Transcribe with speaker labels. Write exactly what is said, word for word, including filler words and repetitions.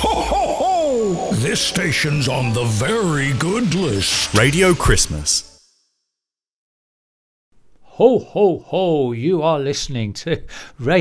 Speaker 1: Ho, ho, ho! This station's on the very good list.
Speaker 2: Radio Christmas.
Speaker 3: Ho, ho, ho, you are listening to Radio